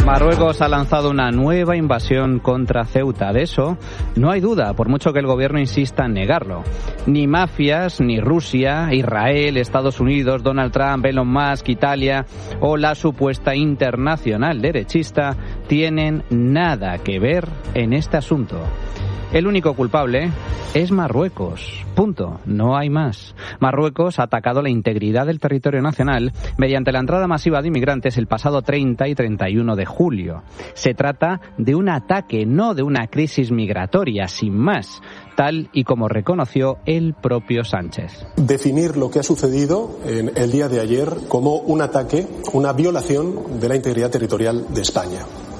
Marruecos ha lanzado una nueva invasión contra Ceuta. De eso no hay duda, por mucho que el gobierno insista en negarlo. Ni mafias, ni Rusia, Israel, Estados Unidos, Donald Trump, Elon Musk, Italia o la supuesta internacional derechista tienen nada que ver en este asunto. El único culpable es Marruecos. Punto. No hay más. Marruecos ha atacado la integridad del territorio nacional mediante la entrada masiva de inmigrantes el pasado 30 y 31 de julio. Se trata de un ataque, no de una crisis migratoria, sin más, tal y como reconoció el propio Sánchez. Definir lo que ha sucedido en el día de ayer como un ataque, una violación de la integridad territorial de España.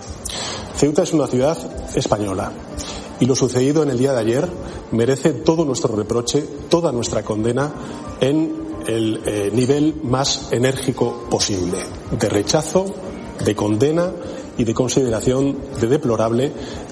Ceuta es una ciudad española. Y lo sucedido en el día de ayer merece todo nuestro reproche, toda nuestra condena en el nivel más enérgico posible, de rechazo, de condena y de consideración de deplorable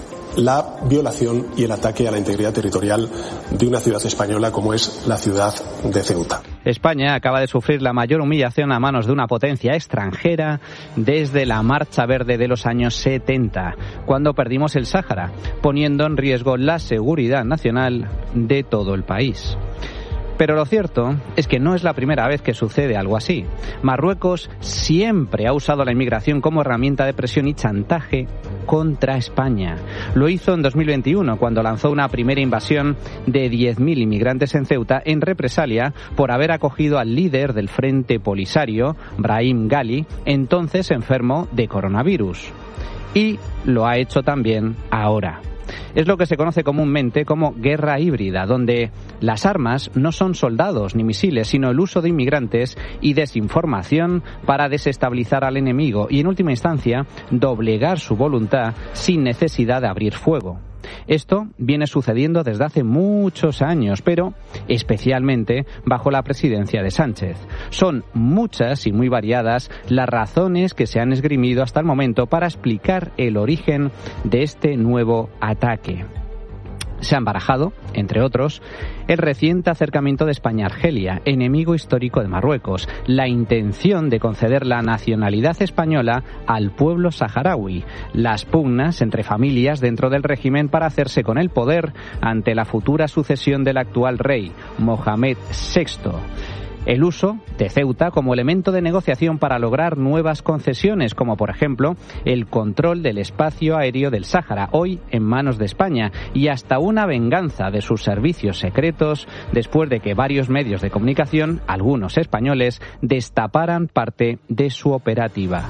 la violación y el ataque a la integridad territorial de una ciudad española como es la ciudad de Ceuta. España acaba de sufrir la mayor humillación a manos de una potencia extranjera desde la Marcha Verde de los años 70, cuando perdimos el Sáhara, poniendo en riesgo la seguridad nacional de todo el país. Pero lo cierto es que no es la primera vez que sucede algo así. Marruecos siempre ha usado la inmigración como herramienta de presión y chantaje contra España. Lo hizo en 2021, cuando lanzó una primera invasión de 10.000 inmigrantes en Ceuta en represalia por haber acogido al líder del Frente Polisario, Brahim Ghali, entonces enfermo de coronavirus. Y lo ha hecho también ahora. Es lo que se conoce comúnmente como guerra híbrida, donde las armas no son soldados ni misiles, sino el uso de inmigrantes y desinformación para desestabilizar al enemigo y, en última instancia, doblegar su voluntad sin necesidad de abrir fuego. Esto viene sucediendo desde hace muchos años, pero especialmente bajo la presidencia de Sánchez. Son muchas y muy variadas las razones que se han esgrimido hasta el momento para explicar el origen de este nuevo ataque. Se han barajado, entre otros, el reciente acercamiento de España a Argelia, enemigo histórico de Marruecos, la intención de conceder la nacionalidad española al pueblo saharaui, las pugnas entre familias dentro del régimen para hacerse con el poder ante la futura sucesión del actual rey, Mohamed VI. El uso de Ceuta como elemento de negociación para lograr nuevas concesiones, como por ejemplo el control del espacio aéreo del Sáhara, hoy en manos de España, y hasta una venganza de sus servicios secretos después de que varios medios de comunicación, algunos españoles, destaparan parte de su operativa.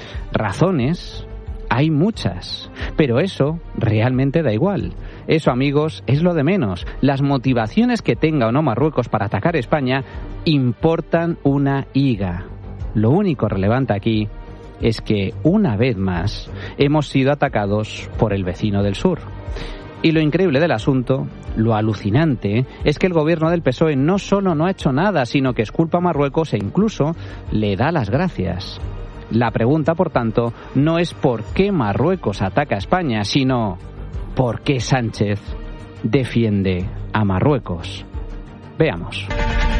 Razones hay muchas, pero eso realmente da igual. Eso, amigos, es lo de menos. Las motivaciones que tenga o no Marruecos para atacar España importan una higa. Lo único relevante aquí es que, una vez más, hemos sido atacados por el vecino del sur. Y lo increíble del asunto, lo alucinante, es que el gobierno del PSOE no solo no ha hecho nada, sino que exculpa a Marruecos e incluso le da las gracias. La pregunta, por tanto, no es por qué Marruecos ataca a España, sino ¿por qué Sánchez defiende a Marruecos? Veamos.